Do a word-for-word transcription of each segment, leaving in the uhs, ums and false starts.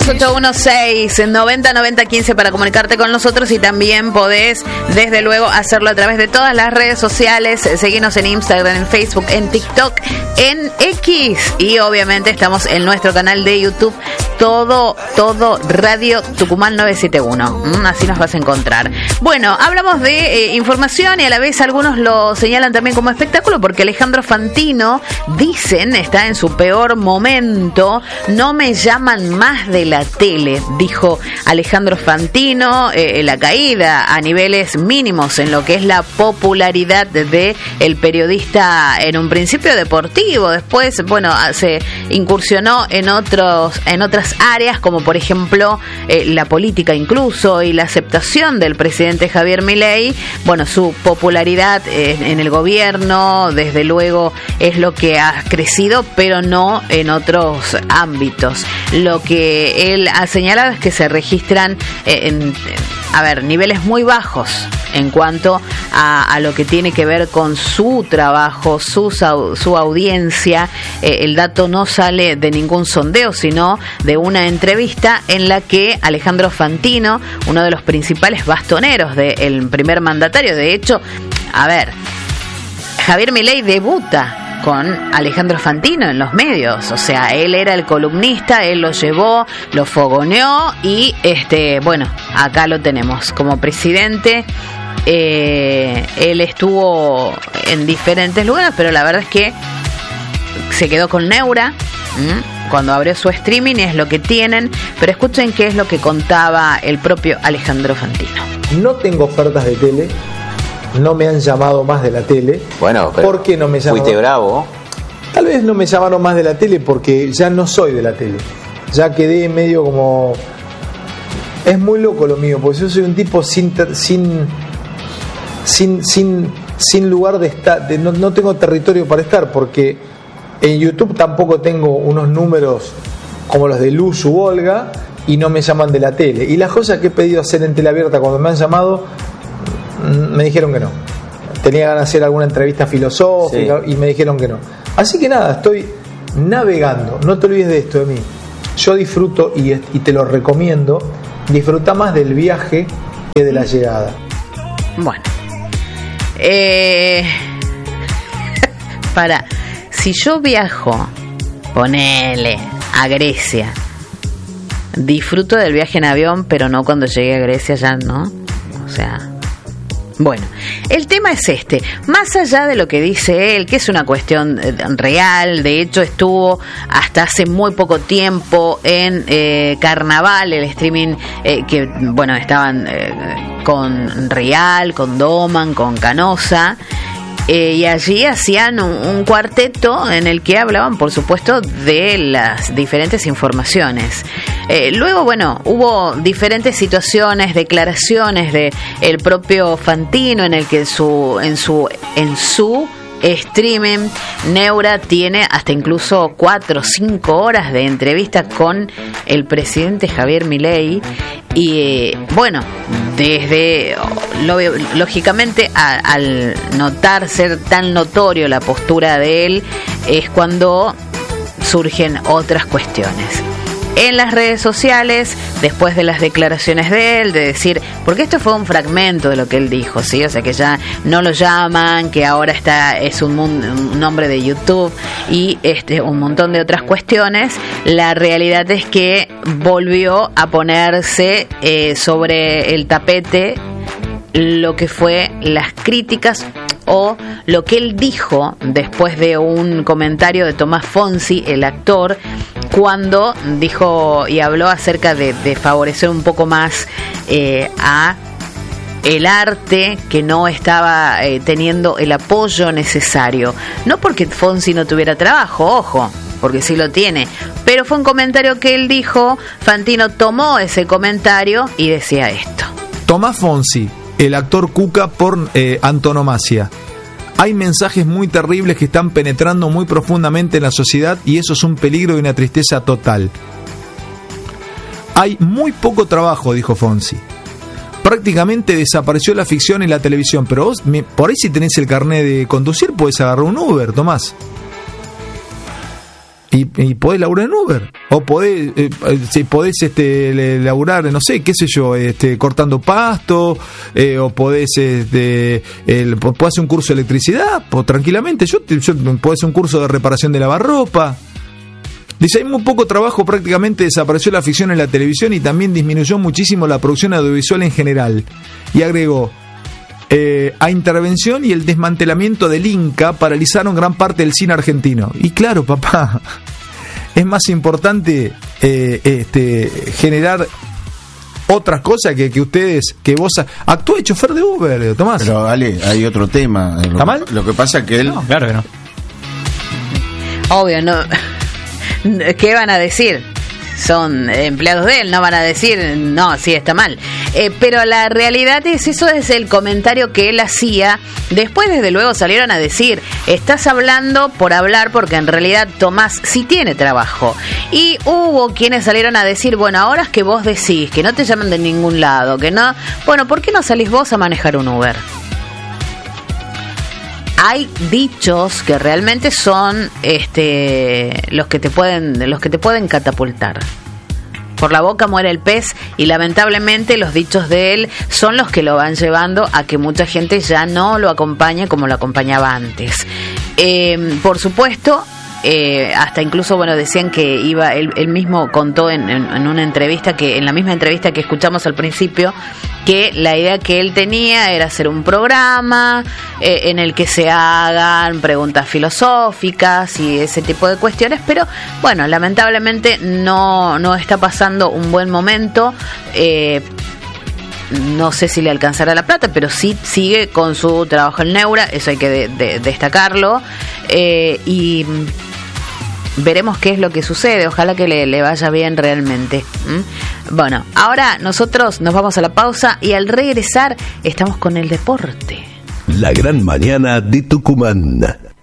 dos ocho uno seis, noventa noventa quince para comunicarte con nosotros, y también podés, desde luego, hacerlo a través de todas las redes sociales. Seguinos en Instagram, en Facebook, en TikTok, en X, y obviamente estamos en nuestro canal de YouTube, todo, todo Radio Tucumán novecientos setenta y uno. Mm, así nos vas a encontrar. Bueno, hablamos de eh, información, y a la vez algunos lo señalan también como espectáculo, porque Alejandro Fantino, dicen, está en su peor momento. No me llaman más de la tele, dijo Alejandro Fantino. Eh, la caída a niveles mínimos en lo que es la popularidad de el periodista, en un principio deportivo, después, bueno, se incursionó en otros en otras áreas, como por ejemplo eh, la política incluso, y la aceptación del presidente Javier Milei. Bueno, su popularidad eh, en el gobierno, desde luego, es lo que ha crecido, pero no en otros ámbitos. Lo que él ha señalado es que se registran eh, en, a ver, niveles muy bajos en cuanto a, a lo que tiene que ver con su trabajo, su, su audiencia. Eh, el dato no sale de ningún sondeo, sino de una entrevista en la que Alejandro Fantino, uno de los principales bastoneros del primer mandatario, de hecho, a ver, Javier Milei debuta con Alejandro Fantino en los medios, o sea, él era el columnista, él lo llevó, lo fogoneó, y este, bueno, acá lo tenemos como presidente. Eh, él estuvo en diferentes lugares, pero la verdad es que se quedó con Neura ¿m? cuando abrió su streaming, es lo que tienen. Pero escuchen qué es lo que contaba el propio Alejandro Fantino. No tengo ofertas de tele, no me han llamado más de la tele. Bueno, pero ¿por qué no me llamaron? Fuiste bravo. Tal vez no me llamaron más de la tele porque ya no soy de la tele. Ya quedé medio como... Es muy loco lo mío, porque yo soy un tipo sin sin sin sin, sin lugar de estar, de, no, no tengo territorio para estar, porque en YouTube tampoco tengo unos números como los de Luz u Olga, y no me llaman de la tele. Y las cosas que he pedido hacer en tele abierta, cuando me han llamado, me dijeron que no. Tenía ganas de hacer alguna entrevista filosófica, sí, y me dijeron que no. Así que nada, estoy navegando. No te olvides de esto de mí. Yo disfruto, y, y te lo recomiendo, disfruta más del viaje que de la llegada. Bueno, eh, para, si yo viajo, ponele, a Grecia, disfruto del viaje en avión, pero no cuando llegue a Grecia ya, ¿no? O sea... Bueno, el tema es este, más allá de lo que dice él, que es una cuestión real. De hecho, estuvo hasta hace muy poco tiempo en eh, Carnaval, el streaming eh, que, bueno, estaban eh, con Real, con Doman, con Canosa. Eh, y allí hacían un, un cuarteto en el que hablaban, por supuesto, de las diferentes informaciones. Eh, luego, bueno, hubo diferentes situaciones, declaraciones de el propio Fantino, en el que su, en su, en su streaming, Neura tiene hasta incluso cuatro o cinco horas de entrevista con el presidente Javier Milei. Y eh, bueno, desde lo, lógicamente a, al notar ser tan notorio la postura de él, es cuando surgen otras cuestiones en las redes sociales, después de las declaraciones de él, de decir, porque esto fue un fragmento de lo que él dijo, ¿sí? O sea, que ya no lo llaman, que ahora está es un, un nombre de YouTube, y este un montón de otras cuestiones. La realidad es que volvió a ponerse eh, sobre el tapete lo que fue las críticas, o lo que él dijo después de un comentario de Tomás Fonsi, el actor, cuando dijo y habló acerca de, de favorecer un poco más eh, a el arte, que no estaba eh, teniendo el apoyo necesario. No porque Fonsi no tuviera trabajo, ojo, porque sí lo tiene, pero fue un comentario que él dijo. Fantino tomó ese comentario y decía esto. Tomás Fonsi, el actor Cuca por eh, antonomasia. Hay mensajes muy terribles que están penetrando muy profundamente en la sociedad, y eso es un peligro y una tristeza total. Hay muy poco trabajo, dijo Fonsi. Prácticamente desapareció la ficción y la televisión, pero vos, por ahí si tenés el carnet de conducir, podés agarrar un Uber, Tomás. y, y podés laburar en Uber, o podés, eh, si podés este, laburar, no sé, qué sé yo, este, cortando pasto, eh, o podés, este, el, podés hacer un curso de electricidad, pues, tranquilamente, yo, yo podés hacer un curso de reparación de lavarropa. Dice, hay muy poco trabajo, prácticamente desapareció la ficción en la televisión y también disminuyó muchísimo la producción audiovisual en general. Y agregó, eh, a intervención y el desmantelamiento del Inca paralizaron gran parte del cine argentino. Y claro, papá, es más importante eh, este, generar otras cosas que, que ustedes, que vos actúe chofer de Uber, Tomás. Pero Ale, hay otro tema. ¿Está lo, mal? Lo que pasa es que él... No, claro que no. Obvio, no. ¿Qué van a decir? Son empleados de él, no van a decir, no, sí, está mal. Eh, pero la realidad es, eso es el comentario que él hacía. Después, desde luego, salieron a decir, estás hablando por hablar, porque en realidad Tomás sí tiene trabajo. Y hubo quienes salieron a decir, bueno, ahora es que vos decís, que no te llaman de ningún lado, que no... Bueno, ¿por qué no salís vos a manejar un Uber? Hay dichos que realmente son este los que te pueden los que te pueden catapultar. Por la boca muere el pez, y lamentablemente los dichos de él son los que lo van llevando a que mucha gente ya no lo acompañe como lo acompañaba antes. Eh, por supuesto, eh, hasta incluso, bueno, decían que iba, él, él mismo contó en, en, en una entrevista, que en la misma entrevista que escuchamos al principio, que la idea que él tenía era hacer un programa eh, en el que se hagan preguntas filosóficas y ese tipo de cuestiones, pero bueno, lamentablemente no, no está pasando un buen momento. Eh, no sé si le alcanzará la plata, pero sí sigue con su trabajo en Neura, eso hay que de, de, destacarlo, eh, y veremos qué es lo que sucede. Ojalá que le, le vaya bien realmente. ¿Mm? Bueno, ahora nosotros nos vamos a la pausa y al regresar estamos con el deporte. La gran mañana de Tucumán.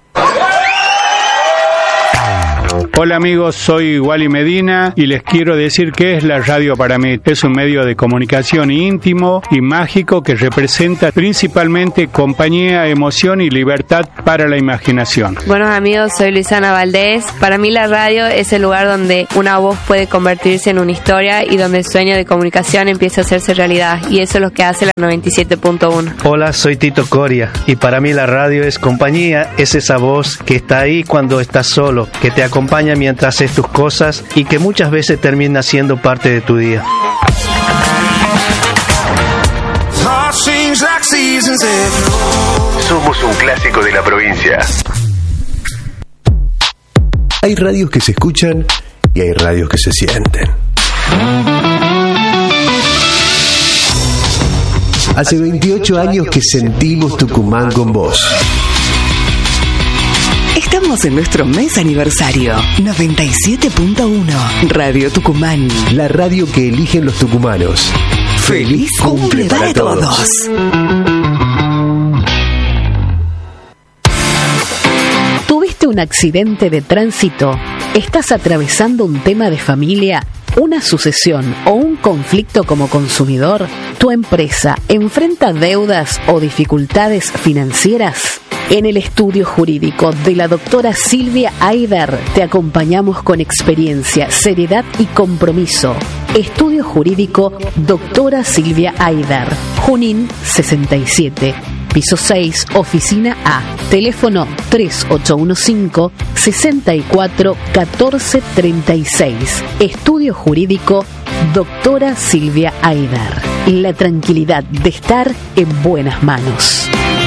Hola amigos, soy Wally Medina y les quiero decir qué es la radio para mí. Es un medio de comunicación íntimo y mágico que representa principalmente compañía, emoción y libertad para la imaginación. Buenos amigos, soy Luisana Valdés. Para mí la radio es el lugar donde una voz puede convertirse en una historia y donde el sueño de comunicación empieza a hacerse realidad, y eso es lo que hace la noventa y siete punto uno. Hola, soy Tito Coria y para mí la radio es compañía, es esa voz que está ahí cuando estás solo, que te acompaña mientras haces tus cosas y que muchas veces termina siendo parte de tu día. Somos un clásico de la provincia. Hay radios que se escuchan y hay radios que se sienten. Hace veintiocho años que sentimos Tucumán con vos. Estamos en nuestro mes aniversario. noventa y siete punto uno Radio Tucumán. La radio que eligen los tucumanos. Feliz cumple para todos. ¿Tuviste un accidente de tránsito? ¿Estás atravesando un tema de familia? ¿Una sucesión o un conflicto como consumidor? ¿Tu empresa enfrenta deudas o dificultades financieras? En el estudio jurídico de la doctora Silvia Aidar te acompañamos con experiencia, seriedad y compromiso. Estudio jurídico doctora Silvia Aidar, Junín sesenta y siete, piso seis, oficina A, teléfono tres ocho uno cinco, seis cuatro, uno cuatro tres seis. Estudio jurídico doctora Silvia Aidar. La tranquilidad de estar en buenas manos.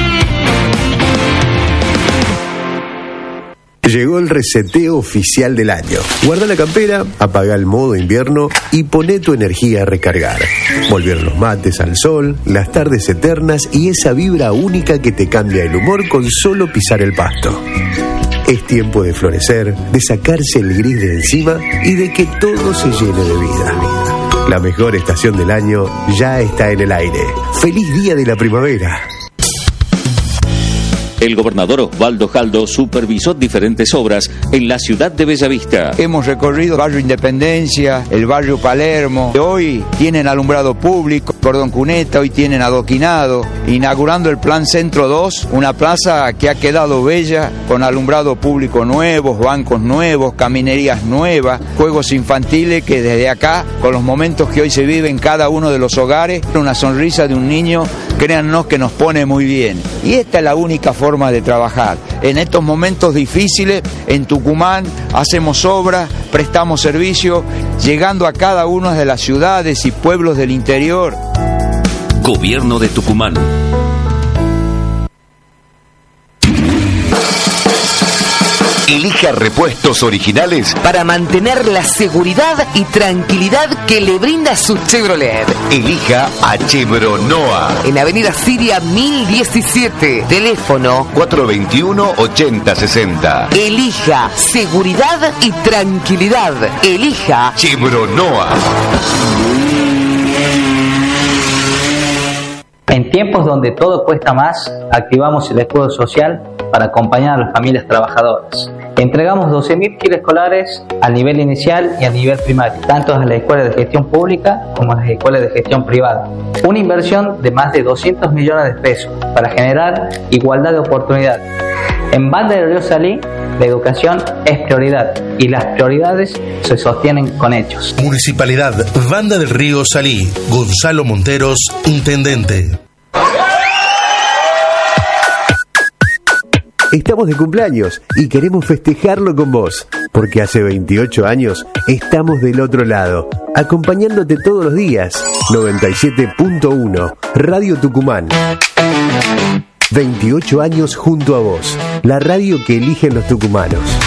Llegó el reseteo oficial del año. Guarda la campera, apaga el modo invierno y poné tu energía a recargar. Volvieron los mates al sol, las tardes eternas y esa vibra única que te cambia el humor con solo pisar el pasto. Es tiempo de florecer, de sacarse el gris de encima y de que todo se llene de vida. La mejor estación del año ya está en el aire. ¡Feliz día de la primavera! El gobernador Osvaldo Jaldo supervisó diferentes obras en la ciudad de Bellavista. Hemos recorrido el barrio Independencia, el barrio Palermo. Hoy tienen alumbrado público, Cordón Cuneta, hoy tienen adoquinado, inaugurando el Plan Centro dos, una plaza que ha quedado bella, con alumbrado público nuevos, bancos nuevos, caminerías nuevas, juegos infantiles que desde acá, con los momentos que hoy se viven en cada uno de los hogares, una sonrisa de un niño, créannos que nos pone muy bien. Y esta es la única forma de trabajar. En estos momentos difíciles, en Tucumán, hacemos obras, prestamos servicio, llegando a cada una de las ciudades y pueblos del interior. Gobierno de Tucumán. Elija repuestos originales para mantener la seguridad y tranquilidad que le brinda su Chevrolet. Elija a Chevronoa. En Avenida Siria mil diecisiete. Teléfono cuatro dos uno, ocho cero seis cero. Elija seguridad y tranquilidad. Elija Chevronoa. En tiempos donde todo cuesta más, activamos el escudo social para acompañar a las familias trabajadoras. Entregamos doce mil kits escolares al nivel inicial y al nivel primario, tanto a las escuelas de gestión pública como a las escuelas de gestión privada. Una inversión de más de doscientos millones de pesos para generar igualdad de oportunidades. En Banda del Río Salí, la educación es prioridad y las prioridades se sostienen con hechos. Municipalidad Banda del Río Salí. Gonzalo Monteros, intendente. Estamos de cumpleaños y queremos festejarlo con vos, porque hace veintiocho años estamos del otro lado, acompañándote todos los días. noventa y siete punto uno, Radio Tucumán. veintiocho años junto a vos, la radio que eligen los tucumanos.